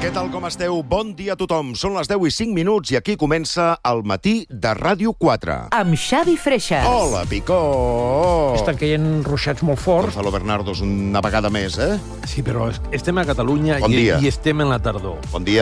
Què tal, com esteu? Bon dia a tothom. Són les 10:05 i aquí comença el matí de Ràdio 4. Amb Xavi Freixas. Hola, Picó! Estan caient ruixats molt forts. Gonzalo Bernardo, una vegada més, eh? Sí, però estem a Catalunya Bon dia. i estem en la tardor. Bon dia.